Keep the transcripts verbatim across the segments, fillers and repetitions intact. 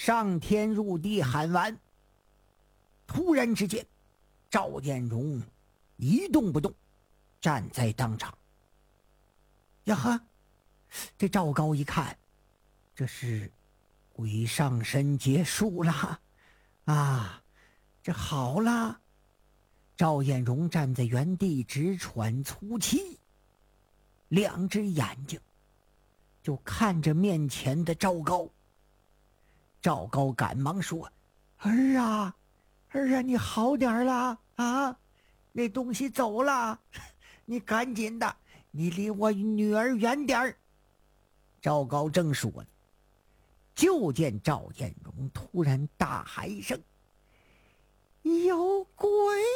上天入地喊完，突然之间，赵彦荣一动不动，站在当场。呀呵，这赵高一看，这是鬼上身结束了啊！这好了。赵彦荣站在原地直喘粗气，两只眼睛就看着面前的赵高。赵高赶忙说：儿啊儿啊，你好点了啊？那东西走了，你赶紧的，你离我女儿远点儿。赵高正说呢，就见赵彦荣突然大喊一声：有鬼！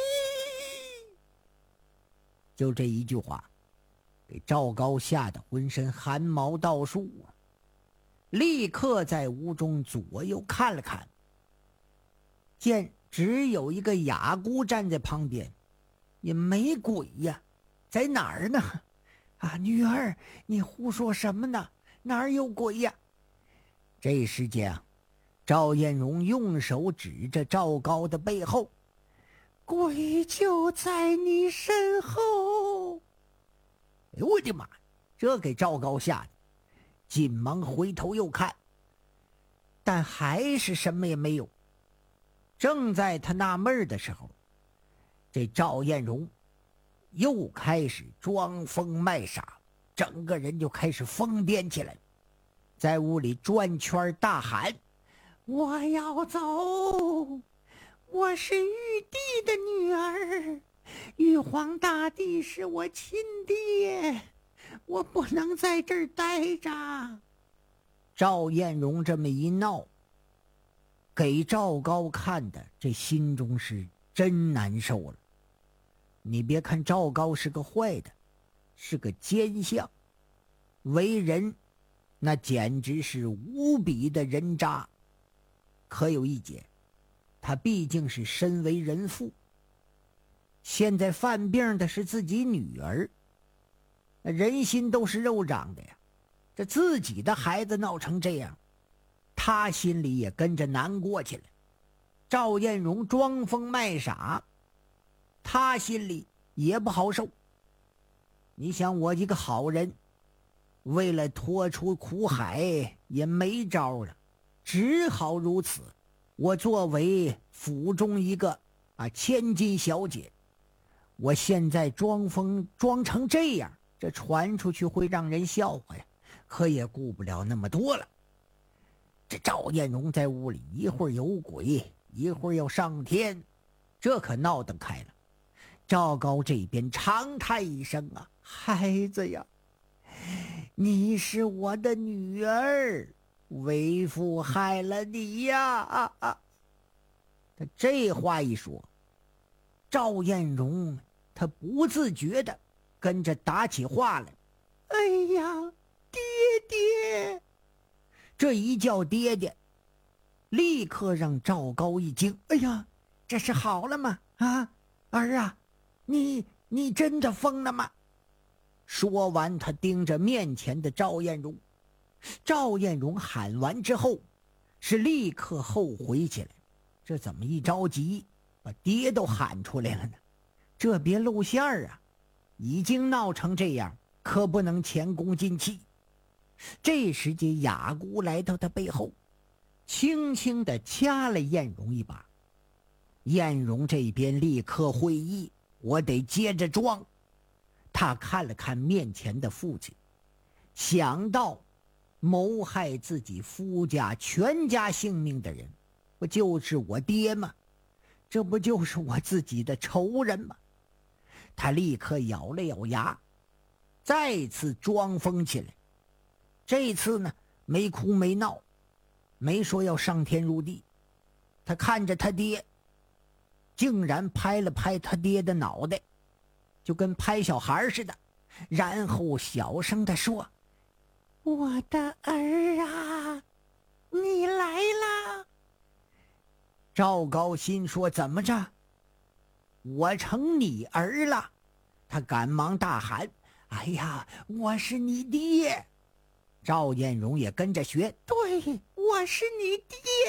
就这一句话给赵高吓得浑身汗毛倒竖啊，立刻在屋中左右看了看，见只有一个哑姑站在旁边，也没鬼呀，在哪儿呢？啊，女儿，你胡说什么呢？哪儿有鬼呀？这时间啊，赵彦荣用手指着赵高的背后：鬼就在你身后！哎呦我的妈！这给赵高吓的，紧忙回头又看，但还是什么也没有。正在他纳闷的时候，这赵彦荣又开始装疯卖傻，整个人就开始疯癫起来，在屋里转圈大喊：我要走！我是玉帝的女儿，玉皇大帝是我亲爹，我不能在这儿待着。赵彦荣这么一闹，给赵高看的这心中是真难受了。你别看赵高是个坏的，是个奸相，为人那简直是无比的人渣，可有一节，他毕竟是身为人父，现在犯病的是自己女儿，人心都是肉长的呀，这自己的孩子闹成这样，他心里也跟着难过起来。赵彦荣装疯卖傻，他心里也不好受。你想，我一个好人，为了脱出苦海也没招了，只好如此。我作为府中一个啊千金小姐，我现在装疯装成这样，这传出去会让人笑话呀，可也顾不了那么多了。这赵彦荣在屋里一会儿有鬼，一会儿要上天，这可闹得开了。赵高这边长叹一声啊，孩子呀，你是我的女儿，为父害了你呀！啊啊！他这话一说，赵彦荣他不自觉的跟着打起话来。哎呀，爹爹！这一叫爹爹，立刻让赵高一惊。哎呀，这是好了吗？啊，儿啊，你你真的疯了吗？说完，他盯着面前的赵彦荣。赵彦荣喊完之后，是立刻后悔起来，这怎么一着急把爹都喊出来了呢？这别露馅儿啊，已经闹成这样，可不能前功尽弃。这时间雅姑来到他背后，轻轻地掐了彦荣一把。彦荣这边立刻会意，我得接着装。他看了看面前的父亲，想到谋害自己夫家全家性命的人，不就是我爹吗？这不就是我自己的仇人吗？他立刻咬了咬牙，再次装疯起来。这次呢，没哭没闹，没说要上天入地。他看着他爹，竟然拍了拍他爹的脑袋，就跟拍小孩似的，然后小声地说：我的儿啊，你来啦！赵高心说：怎么着？我成你儿了？他赶忙大喊：哎呀，我是你爹！赵彦荣也跟着学：对，我是你爹！